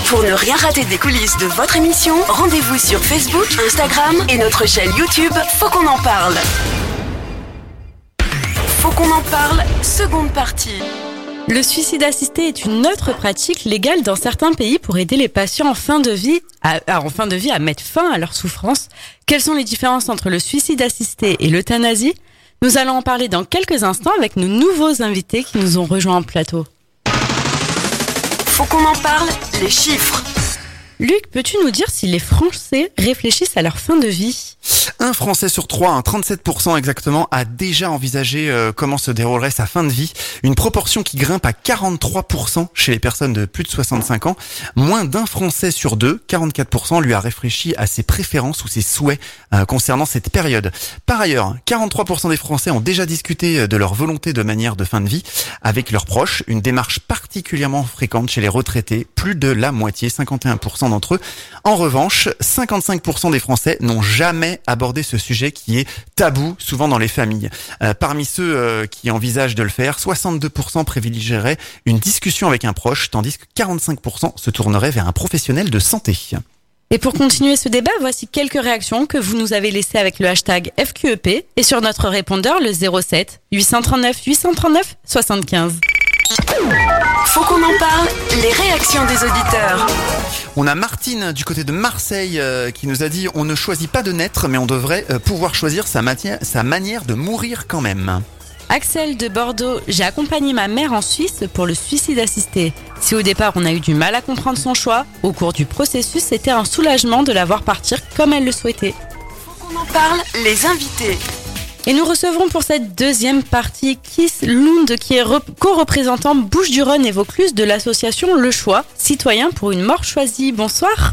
Pour ne rien rater des coulisses de votre émission, rendez-vous sur Facebook, Instagram et notre chaîne YouTube Faut qu'on en parle. Faut qu'on en parle, seconde partie. Le suicide assisté est une autre pratique légale dans certains pays pour aider les patients en fin de vie à mettre fin à leur souffrance. Quelles sont les différences entre le suicide assisté et l'euthanasie ? Nous allons en parler dans quelques instants avec nos nouveaux invités qui nous ont rejoints en plateau. Faut qu'on en parle, les chiffres. Luc, peux-tu nous dire si les Français réfléchissent à leur fin de vie ? Un Français sur 3, 37% exactement, a déjà envisagé comment se déroulerait sa fin de vie. Une proportion qui grimpe à 43% chez les personnes de plus de 65 ans. Moins d'un Français sur 2, 44%, lui a réfléchi à ses préférences ou ses souhaits concernant cette période. Par ailleurs, 43% des Français ont déjà discuté de leur volonté de manière de fin de vie avec leurs proches. Une démarche particulièrement fréquente chez les retraités, plus de la moitié, 51% d'entre eux. En revanche, 55% des Français n'ont jamais abordé ce sujet qui est tabou, souvent dans les familles. Parmi ceux qui envisagent de le faire, 62% privilégieraient une discussion avec un proche, tandis que 45% se tourneraient vers un professionnel de santé. Et pour continuer ce débat, voici quelques réactions que vous nous avez laissées avec le hashtag FQEP et sur notre répondeur le 07 839 839 75. Faut qu'on en parle, les réactions des auditeurs. On a Martine du côté de Marseille qui nous a dit « On ne choisit pas de naître, mais on devrait pouvoir choisir sa manière de mourir quand même. » Axel de Bordeaux, j'ai accompagné ma mère en Suisse pour le suicide assisté. Si au départ on a eu du mal à comprendre son choix, au cours du processus, c'était un soulagement de la voir partir comme elle le souhaitait. Faut qu'on en parle, les invités. Et nous recevrons pour cette deuxième partie Kiss Lund, qui est co-représentant Bouches-du-Rhône et Vaucluse de l'association Le Choix, citoyen pour une mort choisie. Bonsoir.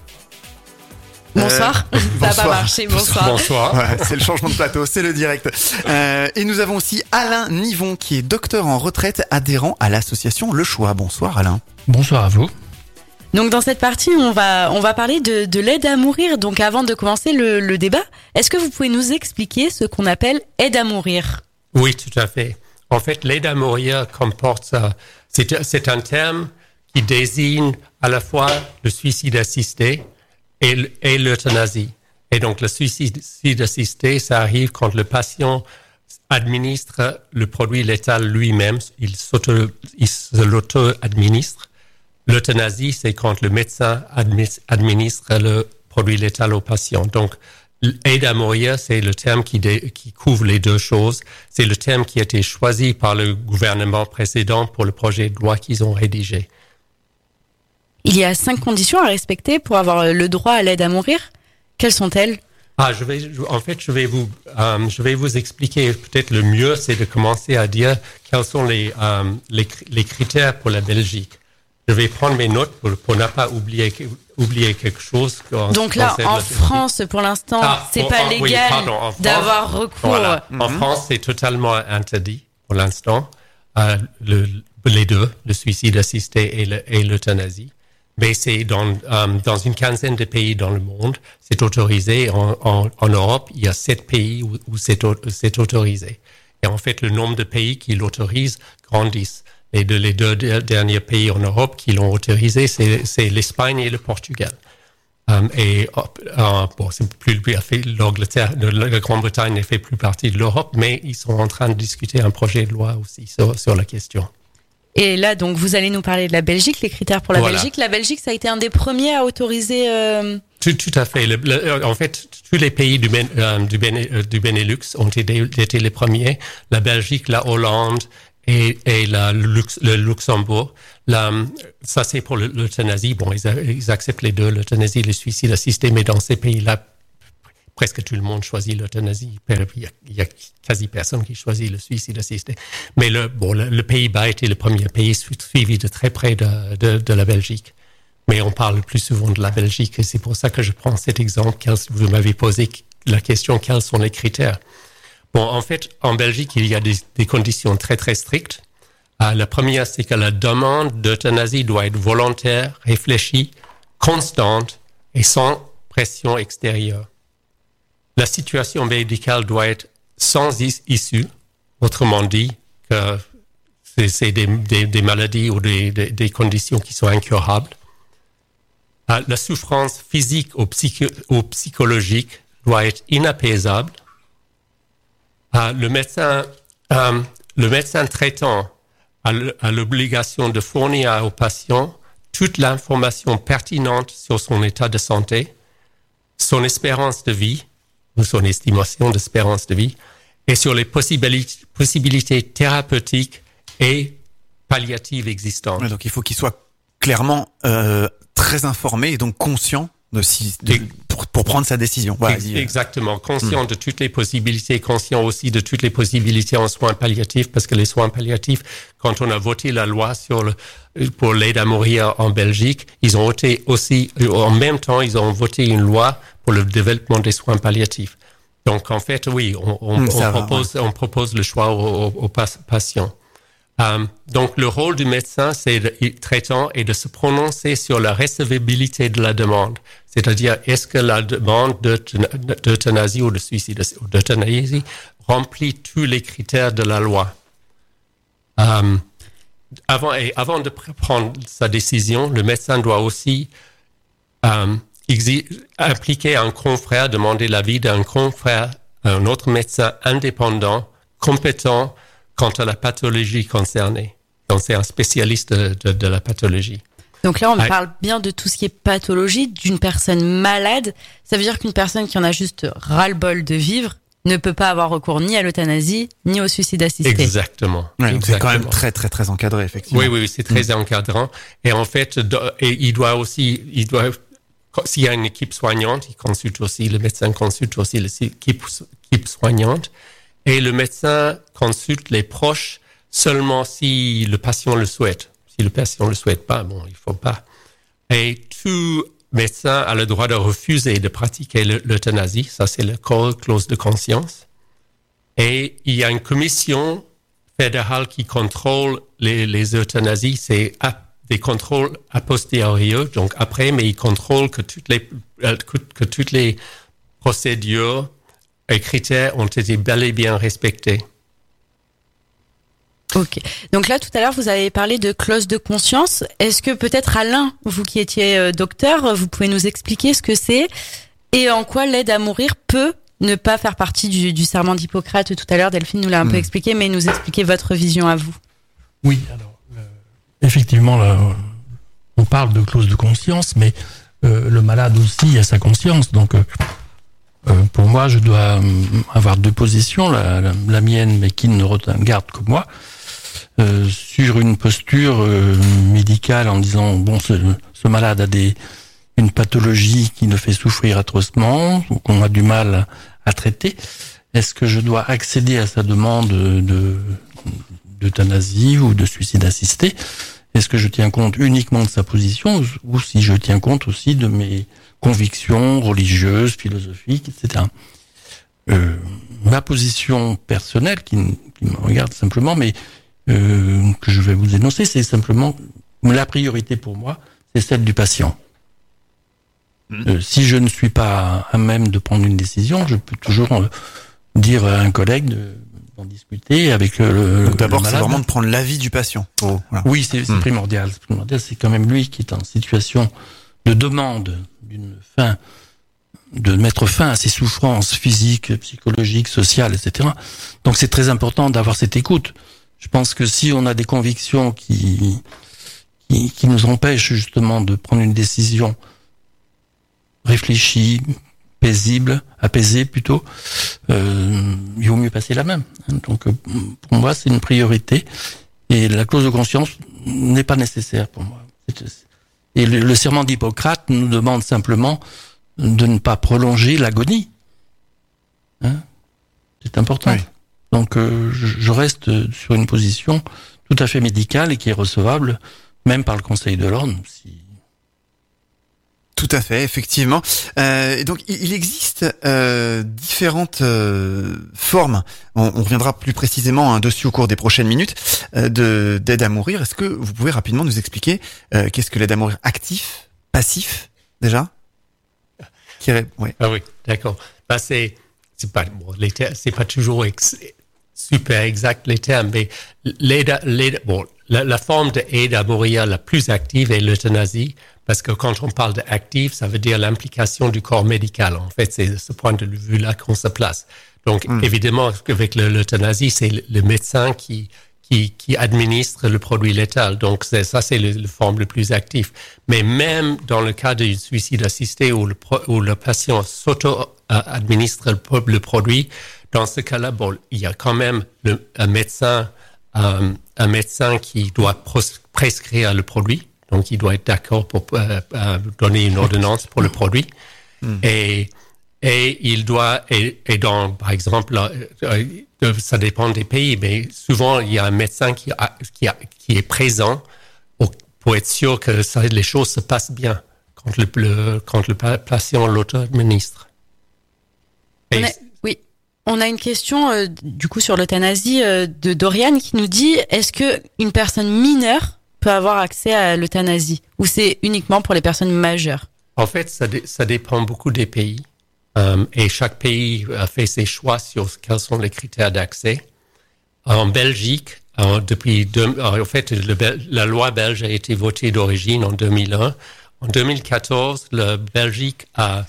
Bonsoir. Ça n'a pas marché. Bonsoir. Bonsoir. Ouais, c'est le changement de plateau, c'est le direct. Et nous avons aussi Alain Nivon qui est docteur en retraite adhérent à l'association Le Choix. Bonsoir Alain. Bonsoir à vous. Donc dans cette partie, on va parler de l'aide à mourir. Donc avant de commencer le débat, est-ce que vous pouvez nous expliquer ce qu'on appelle aide à mourir ? Oui, tout à fait. En fait, l'aide à mourir comporte c'est un terme qui désigne à la fois le suicide assisté et l'euthanasie. Et donc le suicide assisté, ça arrive quand le patient administre le produit létal lui-même, il se l'auto-administre. L'euthanasie, c'est quand le médecin administre le produit létal au patient. Donc, aide à mourir, c'est le terme qui couvre les deux choses. C'est le terme qui a été choisi par le gouvernement précédent pour le projet de loi qu'ils ont rédigé. Il y a 5 conditions à respecter pour avoir le droit à l'aide à mourir. Quelles sont-elles ? Je vais vous expliquer. Peut-être le mieux, c'est de commencer à dire quels sont les critères pour la Belgique. Je vais prendre mes notes pour ne pas oublier quelque chose. Donc là, en France, pour l'instant, c'est pas légal d'avoir recours. Voilà. En France, c'est totalement interdit pour l'instant, les deux, le suicide assisté et l'euthanasie. Mais c'est dans une quinzaine de pays dans le monde, c'est autorisé. En Europe, il y a 7 pays où c'est autorisé. Et en fait, le nombre de pays qui l'autorisent grandissent. Et les deux derniers pays en Europe qui l'ont autorisé, c'est l'Espagne et le Portugal. C'est plus l'Angleterre, la Grande-Bretagne ne fait plus partie de l'Europe, mais ils sont en train de discuter un projet de loi aussi sur la question. Et là, donc, vous allez nous parler de la Belgique, les critères pour la Belgique. La Belgique, ça a été un des premiers à autoriser... Tout à fait. En fait, tous les pays du Benelux ont été les premiers. La Belgique, la Hollande et le Luxembourg. Ça, c'est pour l'euthanasie. Bon, ils acceptent les deux, l'euthanasie et le suicide assisté, mais dans ces pays-là, presque tout le monde choisit l'euthanasie. Il y a quasi personne qui choisit le suicide assisté. Mais le Pays-Bas était le premier pays suivi de très près de la Belgique. Mais on parle plus souvent de la Belgique et c'est pour ça que je prends cet exemple. Vous m'avez posé la question, quels sont les critères? Bon, en fait, en Belgique, il y a des conditions très, très strictes. La première, c'est que la demande d'euthanasie doit être volontaire, réfléchie, constante et sans pression extérieure. La situation médicale doit être sans issue, autrement dit, que c'est des maladies ou des conditions qui sont incurables. La souffrance physique ou psychologique doit être inapaisable. Le médecin traitant a l'obligation de fournir au patient toute l'information pertinente sur son état de santé, son espérance de vie, ou son estimation d'espérance de vie, et sur les possibilités thérapeutiques et palliatives existantes. Ouais, donc il faut qu'il soit clairement très informé et donc conscient pour prendre sa décision. Voilà, exactement, conscient de toutes les possibilités, conscient aussi de toutes les possibilités en soins palliatifs, parce que les soins palliatifs, quand on a voté la loi pour l'aide à mourir en Belgique, ils ont voté aussi, en même temps, ils ont voté une loi pour le développement des soins palliatifs. Donc, en fait, oui, on propose le choix aux patients. Donc, le rôle du médecin traitant est de se prononcer sur la recevabilité de la demande. C'est-à-dire, est-ce que la demande d'euthanasie ou de suicide ou d'euthanasie remplit tous les critères de la loi? Avant de prendre sa décision, le médecin doit aussi impliquer un confrère, demander l'avis d'un confrère, un autre médecin indépendant, compétent quant à la pathologie concernée. Donc, c'est un spécialiste de la pathologie. Donc là, on parle bien de tout ce qui est pathologie d'une personne malade. Ça veut dire qu'une personne qui en a juste ras-le-bol de vivre ne peut pas avoir recours ni à l'euthanasie, ni au suicide assisté. Exactement. Ouais, donc c'est quand même très, très, très encadré, effectivement. Oui, c'est très encadrant. Et en fait, s'il y a une équipe soignante, le médecin consulte aussi l'équipe soignante. Et le médecin consulte les proches seulement si le patient le souhaite. Si le patient le souhaite pas, bon, il faut pas. Et tout médecin a le droit de refuser de pratiquer l'euthanasie. Ça, c'est la clause de conscience. Et il y a une commission fédérale qui contrôle les euthanasies. C'est des contrôles a posteriori, donc après, mais il contrôle que toutes les procédures et critères ont été bel et bien respectés. Ok. Donc là, tout à l'heure, vous avez parlé de clause de conscience. Est-ce que peut-être Alain, vous qui étiez docteur, vous pouvez nous expliquer ce que c'est et en quoi l'aide à mourir peut ne pas faire partie du serment d'Hippocrate? Tout à l'heure, Delphine nous l'a un peu expliqué, mais nous expliquer votre vision à vous. Oui, alors, effectivement, là, on parle de clause de conscience, mais le malade aussi a sa conscience, donc... pour moi, je dois avoir deux positions, la mienne, mais qui ne regarde que moi, sur une posture médicale en disant, bon, ce malade a une pathologie qui le fait souffrir atrocement, ou qu'on a du mal à traiter. Est-ce que je dois accéder à sa demande d'euthanasie ou de suicide assisté? Est-ce que je tiens compte uniquement de sa position, ou si je tiens compte aussi de mes convictions religieuses, philosophiques, etc. Ma position personnelle, qui me regarde simplement, mais que je vais vous énoncer, c'est simplement la priorité pour moi, c'est celle du patient. Si je ne suis pas à même de prendre une décision, je peux toujours dire à un collègue d'en discuter avec Donc d'abord, le malade. c'est vraiment de prendre l'avis du patient. Voilà. Oui, c'est primordial. C'est primordial. C'est quand même lui qui est en situation de demande de mettre fin à ses souffrances physiques, psychologiques, sociales, etc. Donc c'est très important d'avoir cette écoute. Je pense que si on a des convictions qui nous empêchent justement de prendre une décision réfléchie, paisible, apaisée plutôt, il vaut mieux passer la même. Donc pour moi c'est une priorité et la clause de conscience n'est pas nécessaire pour moi. Et le serment d'Hippocrate nous demande simplement de ne pas prolonger l'agonie. Hein, c'est important. Oui. Donc je reste sur une position tout à fait médicale et qui est recevable même par le Conseil de l'Ordre. Tout à fait, effectivement. Et donc, il existe différentes formes. On reviendra plus précisément dessus au cours des prochaines minutes d'aide à mourir. Est-ce que vous pouvez rapidement nous expliquer qu'est-ce que l'aide à mourir actif, passif, déjà? Ouais. Ah oui, d'accord. C'est pas toujours super exact les termes, mais la forme d'aide à mourir la plus active est l'euthanasie, parce que quand on parle d'active, ça veut dire l'implication du corps médical. En fait, c'est ce point de vue-là qu'on se place. Donc, évidemment, avec l'euthanasie, c'est le médecin qui administre le produit létal. Donc, c'est la forme le plus active. Mais même dans le cas du suicide assisté où le patient s'auto-administre le produit, dans ce cas-là, il y a quand même un médecin qui doit prescrire le produit. Donc, il doit être d'accord pour donner une ordonnance pour le produit. Et il doit, par exemple, ça dépend des pays, mais souvent, il y a un médecin qui est présent pour être sûr que les choses se passent bien quand le patient l'auto-administre. On a une question, du coup, sur l'euthanasie de Dorian qui nous dit, est-ce que une personne mineure peut avoir accès à l'euthanasie ou c'est uniquement pour les personnes majeures? En fait, ça dépend beaucoup des pays. Et chaque pays a fait ses choix sur quels sont les critères d'accès. En Belgique, la loi belge a été votée d'origine en 2001. En 2014, la Belgique a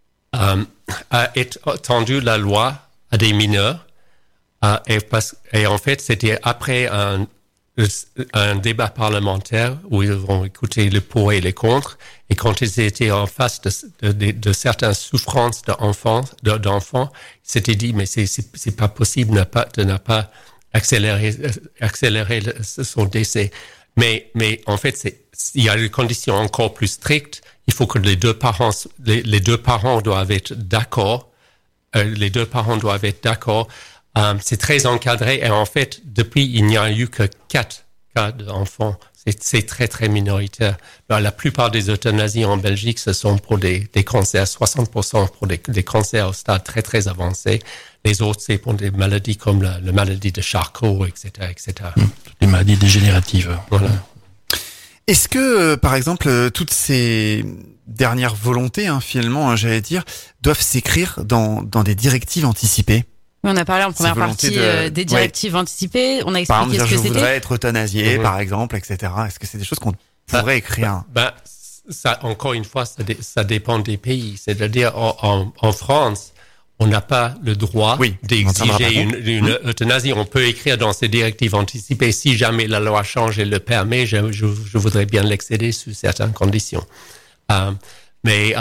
étendu la loi à des mineurs. Et en fait, c'était après un débat parlementaire où ils ont écouté le pour et les contre. Et quand ils étaient en face de certaines souffrances d'enfants, ils s'étaient dit, mais c'est pas possible de ne pas accélérer son décès. Mais en fait, il y a des conditions encore plus strictes. Il faut que les deux parents doivent être d'accord. C'est très encadré. Et en fait, depuis, il n'y a eu que 4 cas d'enfants. C'est très, très minoritaire. La plupart des euthanasies en Belgique, ce sont pour des cancers, 60% pour des cancers au stade très, très avancé. Les autres, c'est pour des maladies comme la maladie de Charcot, etc., etc. Les maladies dégénératives. Voilà. Est-ce que, par exemple, toutes ces dernières volontés, finalement, j'allais dire, doivent s'écrire dans des directives anticipées? On a parlé en première partie des directives anticipées. On a expliqué ce que c'était. Je voudrais être euthanasié, par exemple, etc. Est-ce que c'est des choses qu'on pourrait écrire? Ça, encore une fois, ça dépend des pays. C'est-à-dire, en France, on n'a pas le droit d'exiger une euthanasie. On peut écrire dans ces directives anticipées, si jamais la loi change et le permet, je voudrais bien l'excéder sous certaines conditions. Mais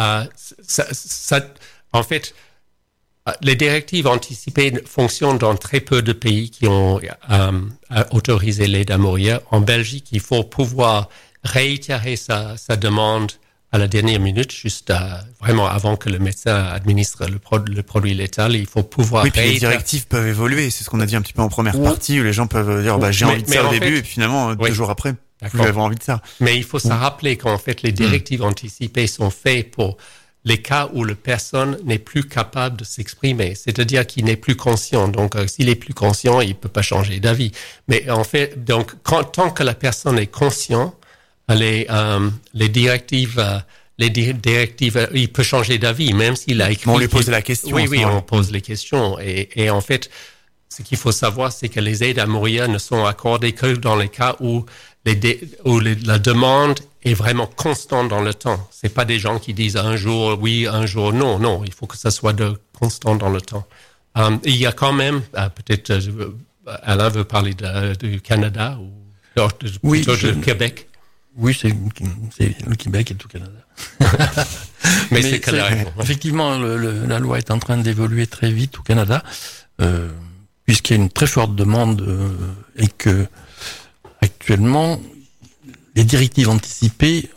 en fait, les directives anticipées fonctionnent dans très peu de pays qui ont autorisé l'aide à mourir. En Belgique, il faut pouvoir réitérer sa demande à la dernière minute, juste vraiment avant que le médecin administre le produit létal. Il faut pouvoir réitérer. Les directives peuvent évoluer. C'est ce qu'on a dit un petit peu en première partie, où les gens peuvent dire j'ai envie de ça au début, et puis finalement, 2 jours après, plus avoir envie de ça. Mais il faut se rappeler qu'en fait, les directives anticipées sont faites pour les cas où la personne n'est plus capable de s'exprimer, c'est-à-dire qu'il n'est plus conscient. Donc, s'il est plus conscient, il peut pas changer d'avis. Mais en fait, donc, tant que la personne est consciente, les directives, il peut changer d'avis, même s'il a écrit. Mais on lui pose la question. Oui, on pose les questions. Et en fait, ce qu'il faut savoir, c'est que les aides à mourir ne sont accordées que dans les cas où la demande est vraiment constante dans le temps. C'est pas des gens qui disent un jour oui, un jour non. Non, il faut que ça soit constant dans le temps. Il y a quand même, peut-être, Alain veut parler du Canada ou plutôt du Québec. Oui, c'est le Québec et tout le Canada. Mais c'est effectivement, la loi est en train d'évoluer très vite au Canada, puisqu'il y a une très forte demande et que actuellement, les directives anticipées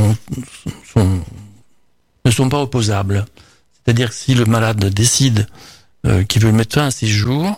ne sont pas opposables. C'est-à-dire que si le malade décide qu'il veut mettre fin à ses jours,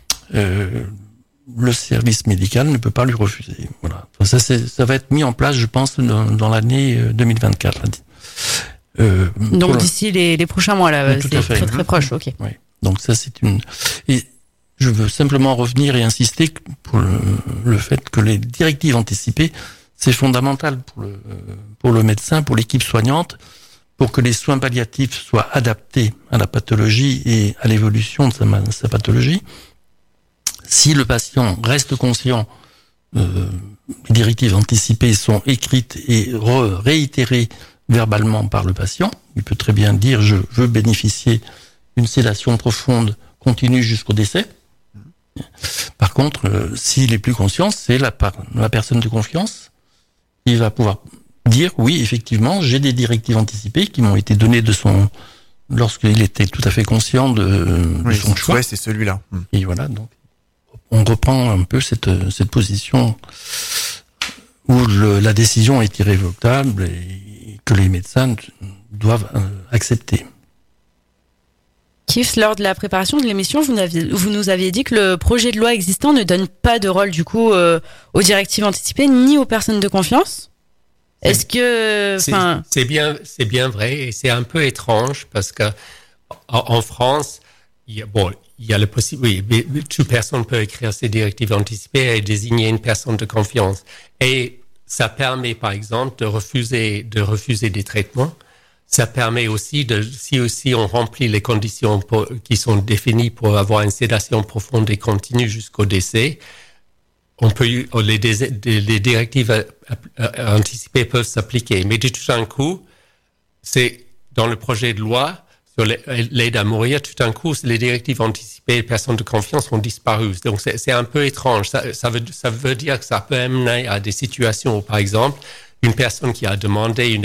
le service médical ne peut pas lui refuser. Voilà. Ça va être mis en place, je pense, dans l'année 2024. Donc d'ici les prochains mois, là, c'est très très proche. Ok. Oui. Donc ça, c'est une. Et je veux simplement revenir et insister pour le fait que les directives anticipées, c'est fondamental pour le médecin, pour l'équipe soignante, pour que les soins palliatifs soient adaptés à la pathologie et à l'évolution de sa pathologie. Si le patient reste conscient, les directives anticipées sont écrites et réitérées verbalement par le patient. Il peut très bien dire « je veux bénéficier d'une sédation profonde continue jusqu'au décès ». Par contre, s'il est plus conscient, c'est la personne de confiance qui va pouvoir dire « oui, effectivement, j'ai des directives anticipées qui m'ont été données lorsqu'il était tout à fait conscient de son choix. » Ouais, c'est celui-là. Et voilà, donc on reprend un peu cette position où la décision est irrévocable et que les médecins doivent accepter. Kif, lors de la préparation de l'émission, vous nous aviez dit que le projet de loi existant ne donne pas de rôle du coup aux directives anticipées ni aux personnes de confiance. Est-ce que, c'est bien vrai et c'est un peu étrange parce que en France, il y a le possible, oui, toute personne peut écrire ses directives anticipées et désigner une personne de confiance. Et ça permet, par exemple, de refuser des traitements. Ça permet aussi si on remplit les conditions qui sont définies pour avoir une sédation profonde et continue jusqu'au décès, les directives anticipées peuvent s'appliquer. Mais de tout un coup, c'est dans le projet de loi sur l'aide à mourir, tout un coup, les directives anticipées et les personnes de confiance ont disparu. Donc c'est un peu étrange. Ça veut dire que ça peut amener à des situations où, par exemple, une personne a demandé une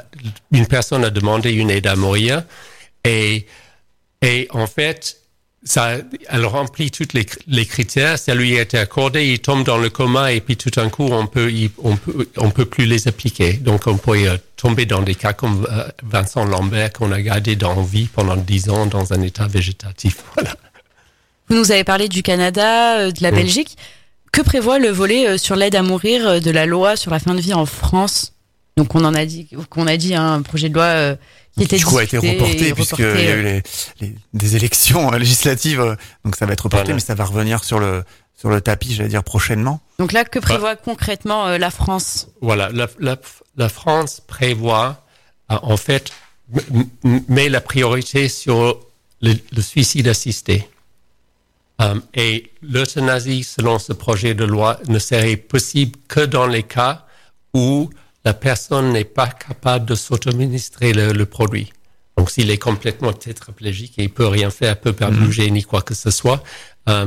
aide à mourir et en fait, elle remplit toutes les critères, ça lui a été accordé, il tombe dans le coma et puis tout d'un coup, on peut plus les appliquer. Donc, on peut tomber dans des cas comme Vincent Lambert qu'on a gardé dans vie pendant 10 ans dans un état végétatif. Voilà. Vous nous avez parlé du Canada, de la Belgique. Que prévoit le volet sur l'aide à mourir de la loi sur la fin de vie en France? Donc qu'on a dit un projet de loi qui était a été reporté puisqu'il y a eu des élections législatives, donc ça va être reporté, mais ça va revenir sur le tapis, j'allais dire prochainement. Donc là, que prévoit concrètement la France? Voilà, la France prévoit en fait met la priorité sur le suicide assisté. Et l'euthanasie, selon ce projet de loi, ne serait possible que dans les cas où la personne n'est pas capable de s'auto-administrer le produit. Donc, s'il est complètement tétraplégique et il peut rien faire, peut pas bouger ni quoi que ce soit, dans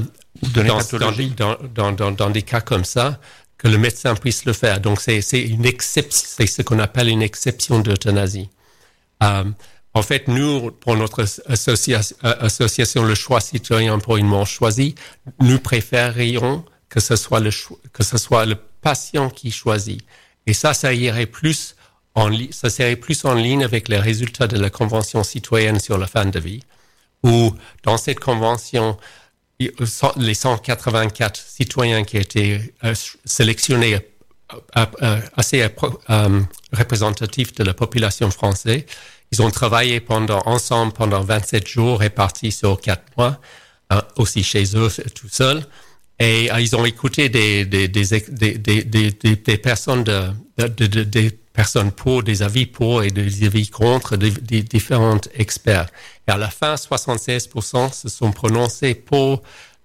des cas comme ça, que le médecin puisse le faire. Donc, c'est ce qu'on appelle une exception d'euthanasie. En fait, nous, pour notre association Le Choix Citoyen pour une mort choisie, nous préférerions que ce soit le patient qui choisit. Et ça serait plus en ligne avec les résultats de la Convention citoyenne sur la fin de vie, où dans cette convention, les 184 citoyens qui étaient sélectionnés assez représentatifs de la population française, ils ont travaillé ensemble pendant 27 jours répartis sur 4 mois, aussi chez eux tout seuls. Et ils ont écouté des personnes des personnes pour, des avis pour et des avis contre, des différents experts. Et à la fin, 76% se sont prononcés pour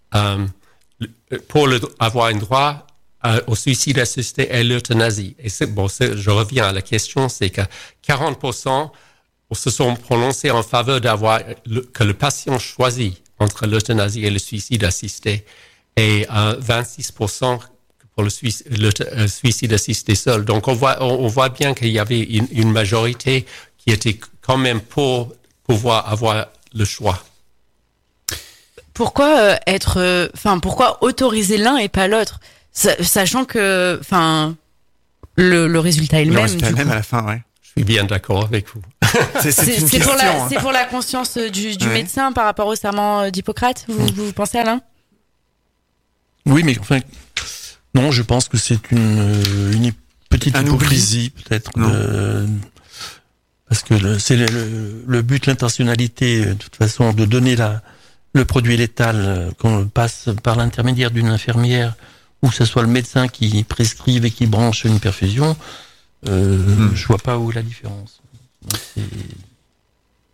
avoir un droit au suicide assisté et l'euthanasie. Et je reviens à la question, c'est que 40% se sont prononcés en faveur que le patient choisit entre l'euthanasie et le suicide assisté, et 26% pour le suicide assisté seul. Donc on voit bien qu'il y avait une majorité qui était quand même pour pouvoir avoir le choix. Pourquoi pourquoi autoriser l'un et pas l'autre, sachant que le résultat est le même. Le résultat est le même à la fin, ouais. Je suis bien d'accord avec vous. C'est pour la conscience du médecin par rapport au serment d'Hippocrate, vous pensez, Alain? Oui, mais enfin, non, je pense que c'est une petite hypocrisie, peut-être, parce que c'est le but, l'intentionnalité, de toute façon, de donner le produit létal qu'on passe par l'intermédiaire d'une infirmière, ou que ce soit le médecin qui prescrive et qui branche une perfusion. Je vois pas où est la différence.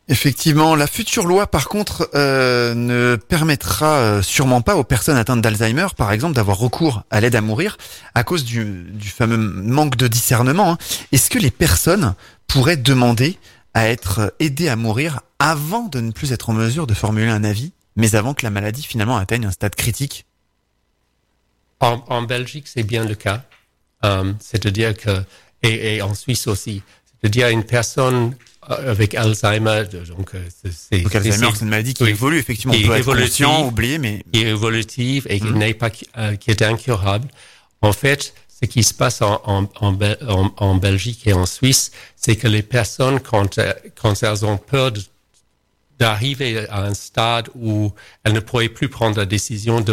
Effectivement, la future loi, par contre, ne permettra sûrement pas aux personnes atteintes d'Alzheimer, par exemple, d'avoir recours à l'aide à mourir à cause du fameux manque de discernement. Hein. Est-ce que les personnes pourraient demander à être aidées à mourir avant de ne plus être en mesure de formuler un avis, mais avant que la maladie finalement atteigne un stade critique? En Belgique, c'est bien le cas. C'est-à-dire que, et en Suisse aussi, c'est-à-dire une personne avec Alzheimer, donc Alzheimer, c'est une maladie qui évolue, effectivement. On peut être conscient, oublier, mais... Qui est évolutive et qui est incurable. En fait, ce qui se passe en Belgique et en Suisse, c'est que les personnes, quand elles ont peur d'arriver à un stade où elles ne pourraient plus prendre la décision,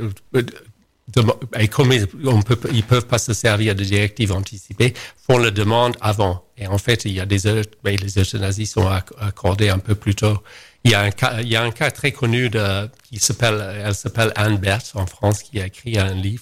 et comme ils peuvent pas se servir de directives anticipées, font la demande avant. Et en fait, il y a les euthanasies sont accordées un peu plus tôt. Il y a un cas très connu elle s'appelle Anne Berthe en France, qui a écrit un livre,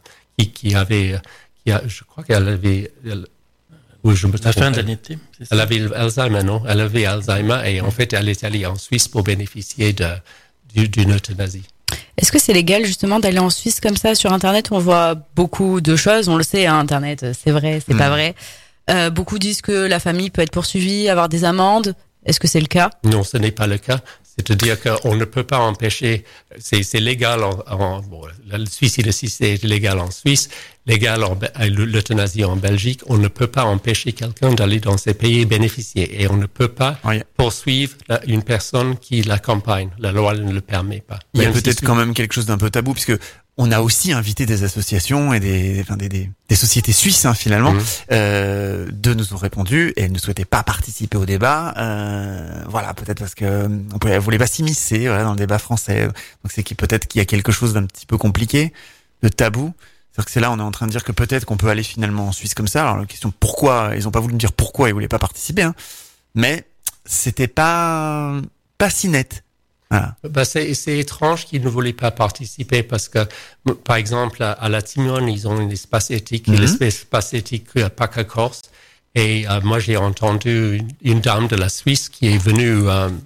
je crois qu'elle avait, la fin de l'été. Elle avait Alzheimer, non? Elle avait Alzheimer et en fait, elle est allée en Suisse pour bénéficier d'une euthanasie. Est-ce que c'est légal justement d'aller en Suisse comme ça sur Internet où on voit beaucoup de choses? On le sait, hein, Internet, c'est vrai, c'est pas vrai. Beaucoup disent que la famille peut être poursuivie, avoir des amendes. Est-ce que c'est le cas? Non, ce n'est pas le cas. C'est-à-dire qu'on ne peut pas empêcher, c'est légal le suicide assisté est légal en Suisse, légal l'euthanasie en Belgique. On ne peut pas empêcher quelqu'un d'aller dans ces pays et bénéficier. Et on ne peut pas poursuivre une personne qui l'accompagne. La loi ne le permet pas. Il y a peut-être quand même quelque chose d'un peu tabou, puisque on a aussi invité des associations et des sociétés suisses, hein, finalement. Deux nous ont répondu et elles ne souhaitaient pas participer au débat. Voilà, peut-être parce que elles voulaient pas s'immiscer dans le débat français. Donc c'est peut-être qu'il y a quelque chose d'un petit peu compliqué, de tabou. C'est-à-dire que c'est là, on est en train de dire que peut-être qu'on peut aller finalement en Suisse comme ça. Alors la question, pourquoi? Ils ont pas voulu me dire pourquoi ils voulaient pas participer, hein. Mais c'était pas si net. Voilà. C'est étrange qu'ils ne voulaient pas participer parce que, par exemple, à la Timone, ils ont un espace éthique, l'espace éthique PACA Corse. Et moi, j'ai entendu une dame de la Suisse qui est venue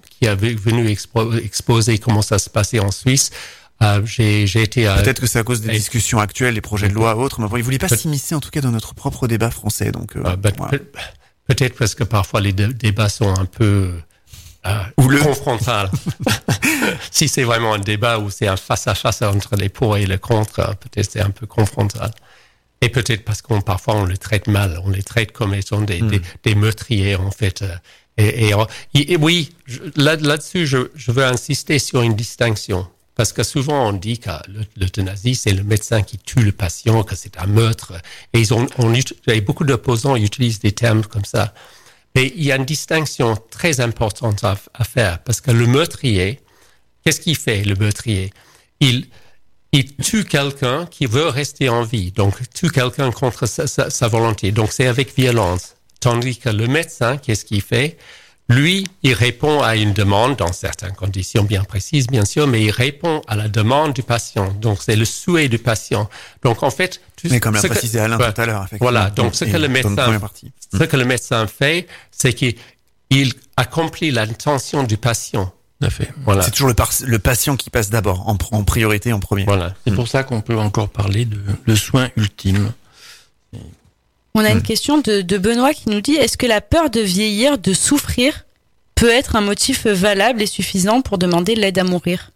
exposer comment ça se passait en Suisse. J'ai été peut-être que c'est à cause des discussions actuelles, des projets de loi autres, mais bon, ils voulaient pas s'immiscer en tout cas dans notre propre débat français. Donc voilà. Peut-être parce que parfois les débats sont un peu confrontal. Si c'est vraiment un débat où c'est un face-à-face entre les pour et les contre, peut-être c'est un peu confrontal. Et peut-être parce parfois on les traite mal, on les traite comme étant des meurtriers en fait. Et oui, là-dessus, je veux insister sur une distinction. Parce que souvent on dit que l'euthanasie, c'est le médecin qui tue le patient, que c'est un meurtre. Et beaucoup d'opposants utilisent des termes comme ça. Mais il y a une distinction très importante à faire, parce que le meurtrier, qu'est-ce qu'il fait, le meurtrier? Il tue quelqu'un qui veut rester en vie, donc tue quelqu'un contre sa volonté, donc c'est avec violence. Tandis que le médecin, qu'est-ce qu'il fait? Lui, il répond à une demande, dans certaines conditions bien précises, bien sûr, mais il répond à la demande du patient. Donc, c'est le souhait du patient. Donc, en fait... Mais comme l'a précisé Alain tout à l'heure, effectivement. Voilà, donc ce que le médecin fait, c'est qu'il accomplit l'intention du patient. Tout à fait. Voilà. C'est toujours le patient qui passe d'abord, en priorité, en premier. Voilà. C'est pour ça qu'on peut encore parler de soin ultime. On a une question de Benoît qui nous dit: est-ce que la peur de vieillir, de souffrir, peut être un motif valable et suffisant pour demander l'aide à mourir?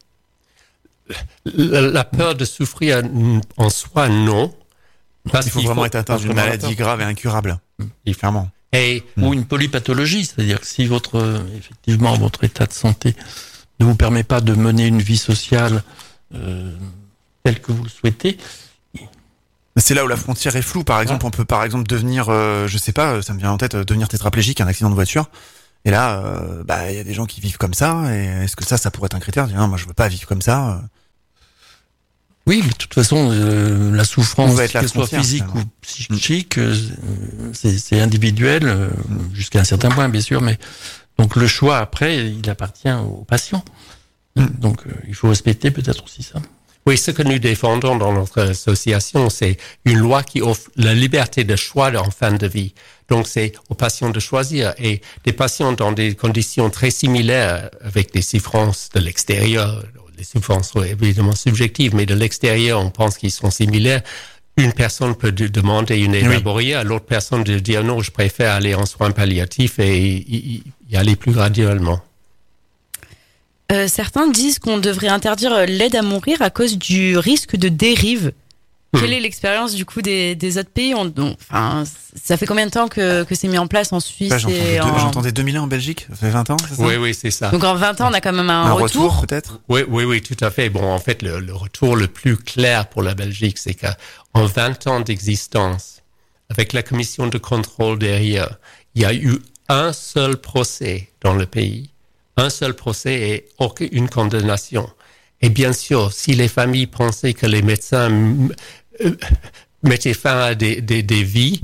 La peur de souffrir en soi, non. Parce qu'il faut vraiment être atteint d'une maladie grave et incurable. Clairement. Ou une polypathologie, c'est-à-dire que si votre état de santé ne vous permet pas de mener une vie sociale telle que vous le souhaitez. C'est là où la frontière est floue. Par exemple, on peut devenir, je sais pas, ça me vient en tête, devenir tétraplégique, un accident de voiture. Et là, il y a des gens qui vivent comme ça. Et est-ce que ça pourrait être un critère? Non, moi je veux pas vivre comme ça. Oui, mais de toute façon, la souffrance, qu'elle soit physique ou psychique, c'est individuel jusqu'à un certain point, bien sûr. Mais donc le choix après, il appartient au patient. Donc il faut respecter peut-être aussi ça. Oui, ce que nous défendons dans notre association, c'est une loi qui offre la liberté de choix en fin de vie. Donc, c'est aux patients de choisir. Et des patients dans des conditions très similaires, avec des souffrances de l'extérieur, les souffrances sont évidemment subjectives, mais de l'extérieur, on pense qu'ils sont similaires. Une personne peut demander une élaborie, à l'autre personne de dire non, je préfère aller en soins palliatifs et y aller plus graduellement. Certains disent qu'on devrait interdire l'aide à mourir à cause du risque de dérive. Quelle est l'expérience du coup des autres pays? Enfin, ça fait combien de temps que c'est mis en place en Suisse? J'entendais 2000 ans en Belgique, ça fait 20 ans, c'est ça? Oui, c'est ça. Donc en 20 ans, on a quand même un retour peut-être? Oui, tout à fait. Bon, en fait, le retour le plus clair pour la Belgique, c'est qu'en 20 ans d'existence, avec la commission de contrôle derrière, il y a eu un seul procès dans le pays, un seul procès et aucune condamnation. Et bien sûr, si les familles pensaient que les médecins mettaient fin à des vies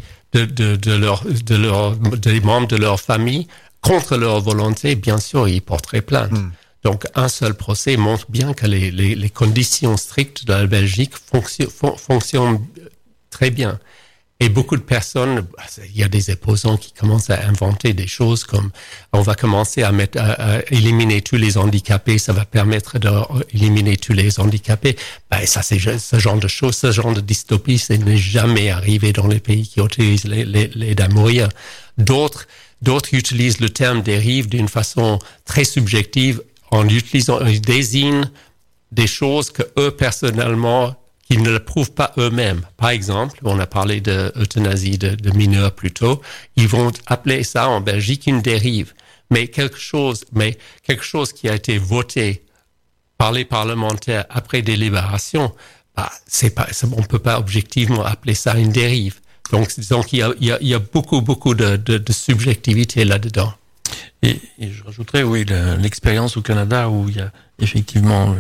des membres de leur famille contre leur volonté, bien sûr, ils porteraient plainte. Donc, un seul procès montre bien que les conditions strictes de la Belgique fonctionnent très bien. Et beaucoup de personnes, il y a des opposants qui commencent à inventer des choses comme on va commencer à éliminer tous les handicapés, ça va permettre d'éliminer tous les handicapés. Ça, c'est ce genre de choses, ce genre de dystopie, ça n'est jamais arrivé dans les pays qui utilisent l'aide à mourir. D'autres utilisent le terme dérive d'une façon très subjective en utilisant, ils désignent des choses que eux, personnellement, qu'ils ne le prouvent pas eux-mêmes. Par exemple, on a parlé d'euthanasie de mineurs plus tôt. Ils vont appeler ça en Belgique une dérive. Mais quelque chose qui a été voté par les parlementaires après délibération, on peut pas objectivement appeler ça une dérive. Donc il y a beaucoup de subjectivité là-dedans. Et je rajouterais, oui, l'expérience au Canada où il y a effectivement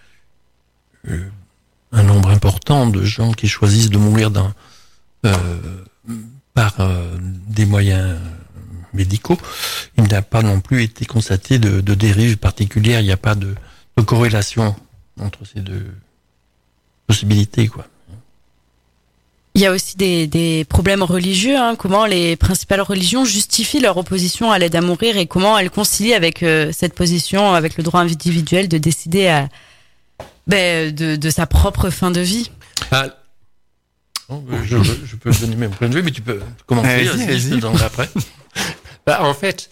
un nombre important de gens qui choisissent de mourir par des moyens médicaux. Il n'a pas non plus été constaté de dérive particulière. Il n'y a pas de corrélation entre ces deux possibilités, quoi. Il y a aussi des problèmes religieux, comment les principales religions justifient leur opposition à l'aide à mourir et comment elles concilient avec cette position, avec le droit individuel de décider de sa propre fin de vie. Je peux donner mon point de vue, mais tu peux commencer. Je te donnerai après. En fait,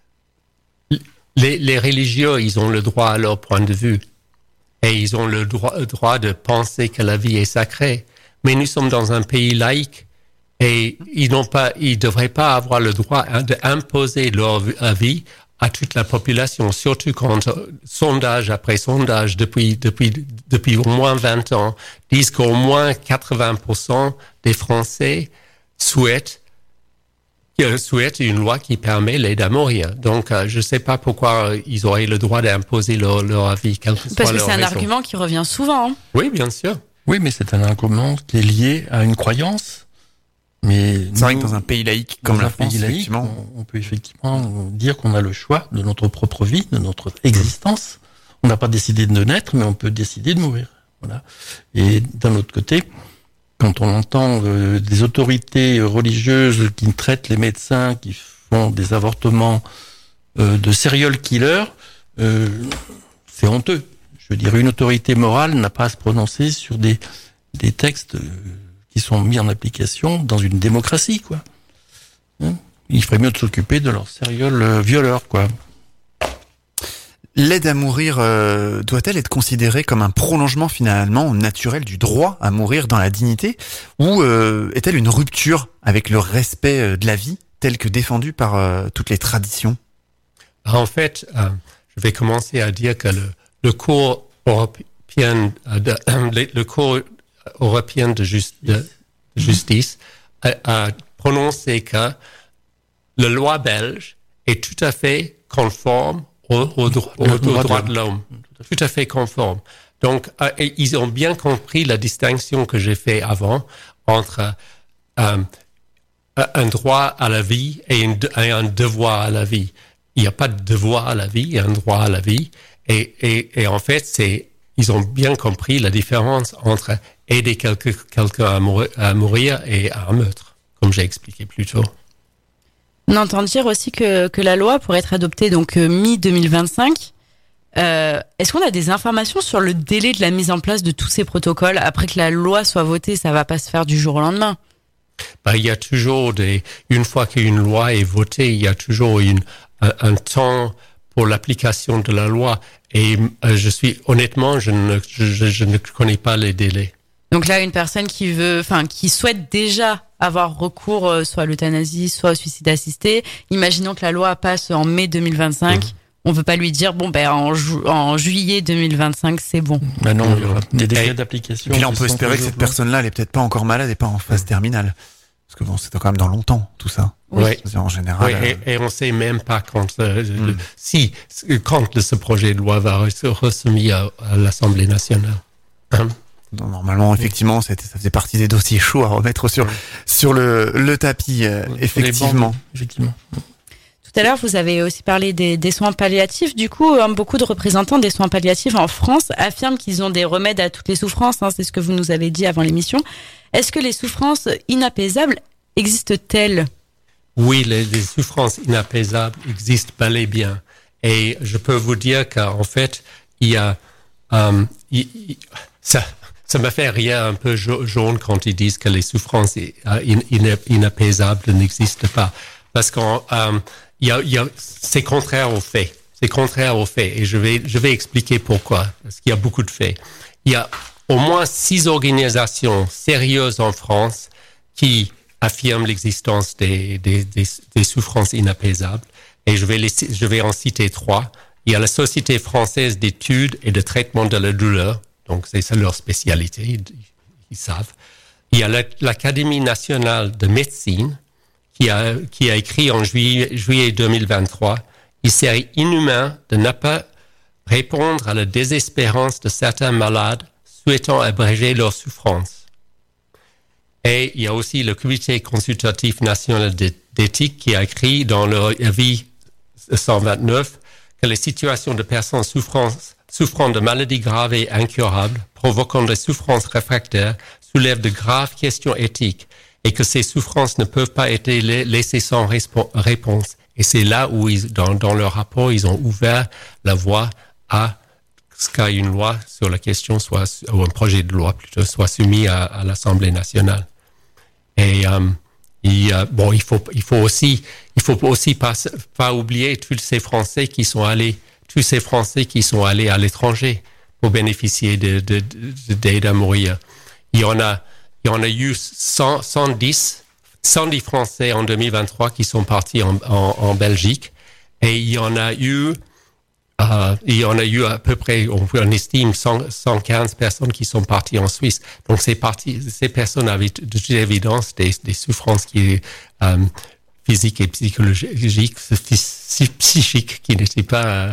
les religieux, ils ont le droit à leur point de vue et ils ont le droit de penser que la vie est sacrée. Mais nous sommes dans un pays laïque et ils devraient pas avoir le droit d'imposer leur vie à toute la population, surtout quand sondage après sondage depuis au moins 20 ans disent qu'au moins 80% des Français souhaitent une loi qui permet l'aide à mourir. Donc, je sais pas pourquoi ils auraient le droit d'imposer leur avis. Parce que c'est un argument qui revient souvent. Oui, bien sûr. Oui, mais c'est un argument qui est lié à une croyance. Mais c'est vrai que dans un pays laïque comme la France, effectivement, on peut effectivement dire qu'on a le choix de notre propre vie, de notre existence. On n'a pas décidé de naître, mais on peut décider de mourir. Voilà. Et d'un autre côté, quand on entend des autorités religieuses qui traitent les médecins qui font des avortements de serial killers, c'est honteux. Je veux dire, une autorité morale n'a pas à se prononcer sur des textes qui sont mis en application dans une démocratie, quoi. Il ferait mieux de s'occuper de leurs serial violeurs, quoi. L'aide à mourir doit-elle être considérée comme un prolongement finalement naturel du droit à mourir dans la dignité, ou est-elle une rupture avec le respect de la vie tel que défendu par toutes les traditions? En fait, je vais commencer à dire que le Cour européen de justice a prononcé que la loi belge est tout à fait conforme au droit de l'homme. Tout à fait conforme. Donc, ils ont bien compris la distinction que j'ai fait avant entre un droit à la vie et un devoir à la vie. Il n'y a pas de devoir à la vie, il y a un droit à la vie. Et en fait, ils ont bien compris la différence entre aider quelqu'un à mourir et à un meurtre, comme j'ai expliqué plus tôt. On entend dire aussi que la loi pourrait être adoptée donc mi-2025. Est-ce qu'on a des informations sur le délai de la mise en place de tous ces protocoles? Après que la loi soit votée, ça va pas se faire du jour au lendemain. Il y a toujours une fois qu'une loi est votée, il y a toujours un temps pour l'application de la loi. Et honnêtement, je ne connais pas les délais. Donc là, une personne qui souhaite déjà avoir recours soit à l'euthanasie, soit au suicide assisté, imaginons que la loi passe en mai 2025. On veut pas lui dire en juillet 2025 c'est bon. Mais non, il y aura des décrets d'application. Puis là on peut espérer que cette personne-là elle est peut-être pas encore malade et pas en phase terminale. Parce que bon, c'est quand même dans longtemps tout ça. Oui. En général. Oui, et on sait même pas quand ce projet de loi va être resoumis à l'Assemblée nationale. Normalement, effectivement, ça faisait partie des dossiers chauds à remettre sur le tapis, effectivement. Effectivement. Tout à l'heure, vous avez aussi parlé des soins palliatifs. Du coup, beaucoup de représentants des soins palliatifs en France affirment qu'ils ont des remèdes à toutes les souffrances. C'est ce que vous nous avez dit avant l'émission. Est-ce que les souffrances inapaisables existent-elles? Oui, les souffrances inapaisables existent bel et bien. Et je peux vous dire qu'en fait, il y a... ça me fait rire un peu jaune quand ils disent que les souffrances inapaisables n'existent pas. Parce qu'on... c'est contraire aux faits. C'est contraire aux faits. Et je vais expliquer pourquoi. Parce qu'il y a beaucoup de faits. Il y a au moins 6 organisations sérieuses en France qui affirment l'existence des souffrances inapaisables. Et je vais en citer 3. Il y a la Société française d'études et de traitement de la douleur. Donc, c'est leur spécialité. Ils savent. Il y a l'Académie nationale de médecine qui a écrit en juillet 2023, il serait inhumain de ne pas répondre à la désespérance de certains malades souhaitant abréger leur souffrance. Et il y a aussi le Comité consultatif national d'éthique qui a écrit dans leur avis 129 que les situations de personnes souffrant de maladies graves et incurables, provoquant des souffrances réfractaires, soulèvent de graves questions éthiques et que ces souffrances ne peuvent pas être laissées sans réponse. Et c'est là où, dans leur rapport, ils ont ouvert la voie à ce qu'une loi sur la question ou un projet de loi plutôt, soit soumis à l'Assemblée nationale. Et il faut aussi pas oublier tous ces Français qui sont allés à l'étranger pour bénéficier d'aide à mourir. Il y en a eu 110 Français en 2023 qui sont partis en Belgique, et il y en a eu à peu près, on estime 115 personnes qui sont parties en Suisse. Donc ces personnes avaient de toute évidence des souffrances physiques et psychologiques, psychiques qui n'étaient pas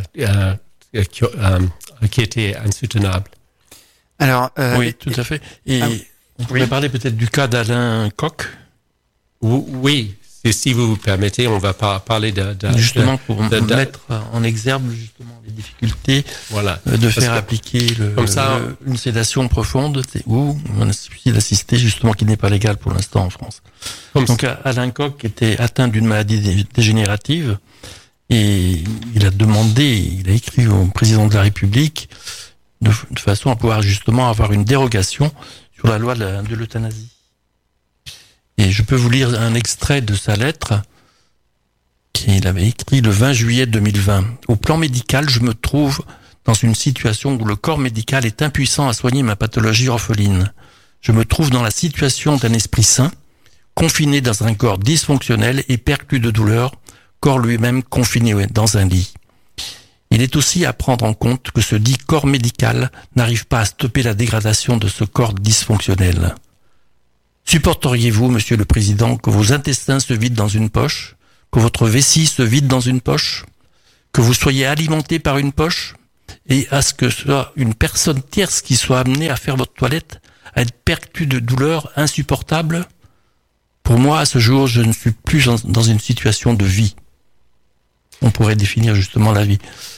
qui étaient insoutenables. Alors oui, tout à fait. Et on pourrait parler peut-être du cas d'Alain Koch. Oui, si vous permettez, on va parler justement pour mettre en exergue justement les difficultés de faire appliquer une sédation profonde ou un suicide assisté justement qui n'est pas légal pour l'instant en France. Donc Alain Koch était atteint d'une maladie dégénérative et il a écrit au président de la République de façon à pouvoir justement avoir une dérogation sur la loi de l'euthanasie. Et je peux vous lire un extrait de sa lettre qu'il avait écrit le 20 juillet 2020. Au plan médical, je me trouve dans une situation où le corps médical est impuissant à soigner ma pathologie orpheline. Je me trouve dans la situation d'un esprit sain, confiné dans un corps dysfonctionnel et perclus de douleur, corps lui-même confiné dans un lit. Il est aussi à prendre en compte que ce dit corps médical n'arrive pas à stopper la dégradation de ce corps dysfonctionnel. Supporteriez-vous, Monsieur le Président, que vos intestins se vident dans une poche, que votre vessie se vide dans une poche, que vous soyez alimenté par une poche, et à ce que ce soit une personne tierce qui soit amenée à faire votre toilette, à être perclue de douleurs insupportables? Pour moi, à ce jour, je ne suis plus dans une situation de vie. On pourrait définir justement la vie.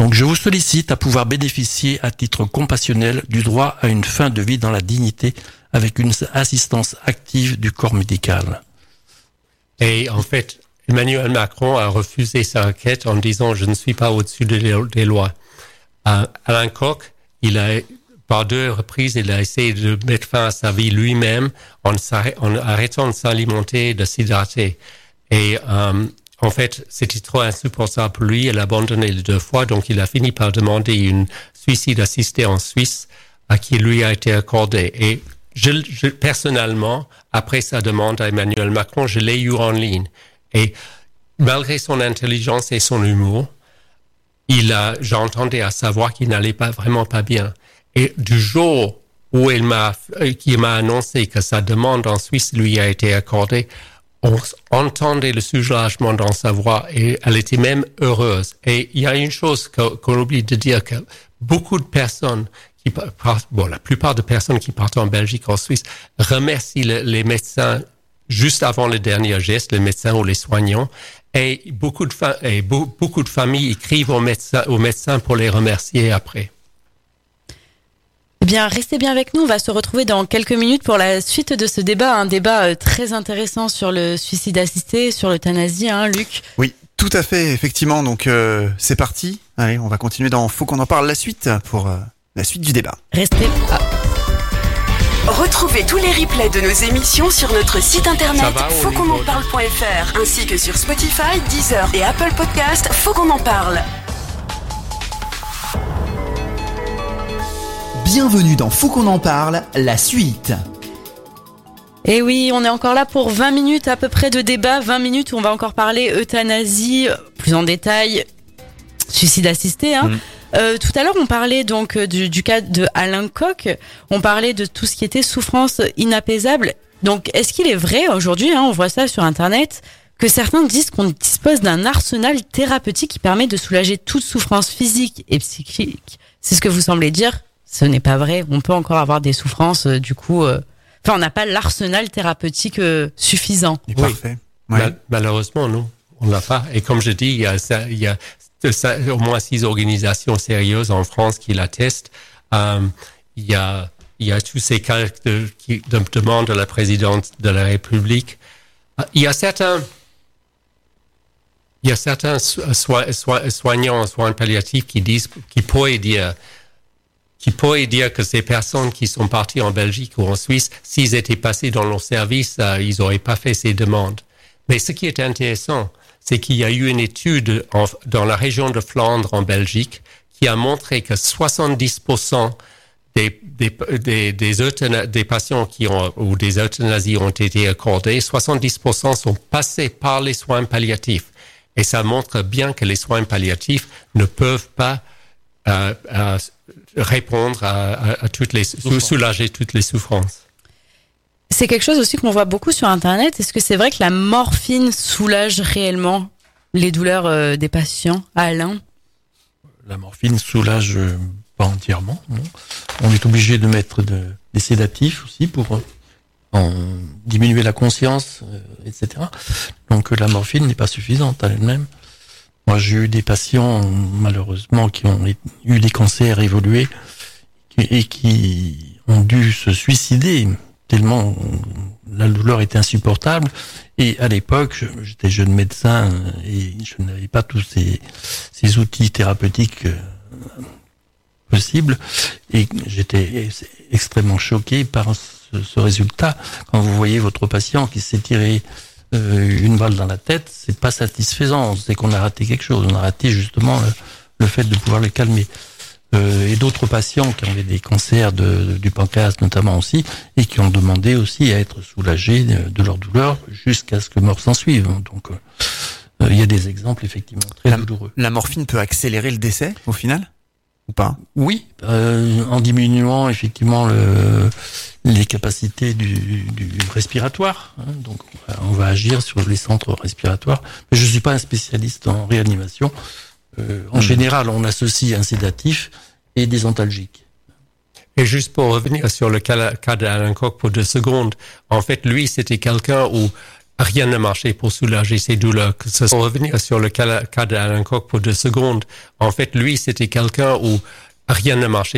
Donc je vous sollicite à pouvoir bénéficier à titre compassionnel du droit à une fin de vie dans la dignité avec une assistance active du corps médical. Et en fait, Emmanuel Macron a refusé sa requête en disant « je ne suis pas au-dessus des lois ». Alain Koch, par 2 reprises, il a essayé de mettre fin à sa vie lui-même en arrêtant de s'alimenter et de s'hydrater. Et en fait, c'était trop insupportable pour lui. Il a abandonné les 2 fois, donc il a fini par demander une suicide assistée en Suisse à qui lui a été accordé. Et je personnellement, après sa demande à Emmanuel Macron, je l'ai eu en ligne. Et malgré son intelligence et son humour, j'entendais à savoir qu'il n'allait vraiment pas bien. Et du jour où il m'a annoncé que sa demande en Suisse lui a été accordée, on entendait le soulagement dans sa voix et elle était même heureuse. Et il y a une chose qu'on oublie de dire, que beaucoup de personnes la plupart des personnes qui partent en Belgique, en Suisse, remercient les médecins juste avant le dernier geste, les médecins ou les soignants. Et beaucoup de familles écrivent aux médecins pour les remercier après. Eh bien, restez bien avec nous. On va se retrouver dans quelques minutes pour la suite de ce débat. Un débat très intéressant sur le suicide assisté, sur l'euthanasie, Luc. Oui, tout à fait, effectivement. Donc, c'est parti. Allez, on va continuer dans Faut qu'on en parle la suite pour la suite du débat. Restez. Retrouvez tous les replays de nos émissions sur notre site internet fautquonenparle.fr ainsi que sur Spotify, Deezer et Apple Podcast. Faut qu'on en parle. Bienvenue dans Faut qu'on en parle, la suite. Et oui, on est encore là pour 20 minutes à peu près de débat. 20 minutes où on va encore parler euthanasie, plus en détail, suicide assisté. Tout à l'heure, on parlait donc du cas de Alain Koch. On parlait de tout ce qui était souffrance inapaisable. Donc, est-ce qu'il est vrai aujourd'hui, on voit ça sur Internet, que certains disent qu'on dispose d'un arsenal thérapeutique qui permet de soulager toute souffrance physique et psychique? C'est ce que vous semblez dire? Ce n'est pas vrai. On peut encore avoir des souffrances, on n'a pas l'arsenal thérapeutique suffisant. Parfait. Ouais. Malheureusement, non, on l'a pas. Et comme je dis, il y a au moins 6 organisations sérieuses en France qui l'attestent. Il y a tous ces cas de demande de la présidente de la République. Il y a certains soignants en soins palliatifs qui pourraient dire que ces personnes qui sont parties en Belgique ou en Suisse, s'ils étaient passés dans leur service, ils n'auraient pas fait ces demandes. Mais ce qui est intéressant, c'est qu'il y a eu une étude dans la région de Flandre en Belgique qui a montré que 70% des patients où des euthanasies ont été accordées, 70% sont passés par les soins palliatifs. Et ça montre bien que les soins palliatifs ne peuvent pas répondre à soulager toutes les souffrances. C'est quelque chose aussi qu'on voit beaucoup sur Internet. Est-ce que c'est vrai que la morphine soulage réellement les douleurs des patients, Alain? La morphine soulage pas entièrement, non. On est obligé de mettre des sédatifs aussi pour diminuer la conscience, etc. Donc la morphine n'est pas suffisante à elle-même. Moi, j'ai eu des patients, malheureusement, qui ont eu des cancers évolués et qui ont dû se suicider tellement la douleur était insupportable. Et à l'époque, j'étais jeune médecin et je n'avais pas tous ces outils thérapeutiques possibles. Et j'étais extrêmement choqué par ce résultat. Quand vous voyez votre patient qui s'est tiré une balle dans la tête, c'est pas satisfaisant. C'est qu'on a raté quelque chose. On a raté justement le fait de pouvoir le calmer. Et d'autres patients qui avaient des cancers du pancréas notamment aussi, et qui ont demandé aussi à être soulagés de leur douleur jusqu'à ce que mort s'en suive. Donc il y a des exemples effectivement très douloureux. La morphine peut accélérer le décès au final ou pas? Oui, en diminuant effectivement les capacités du respiratoire. Donc on va agir sur les centres respiratoires. Mais je suis pas un spécialiste en réanimation. En général, on associe un sédatif et des antalgiques. Et juste pour revenir sur le cas d'Alain Koch pour 2 secondes, en fait, lui, c'était quelqu'un où rien ne marchait pour soulager ses douleurs. Pour revenir sur le cas d'Alain Coq pour 2 secondes, en fait, lui, c'était quelqu'un où rien ne marchait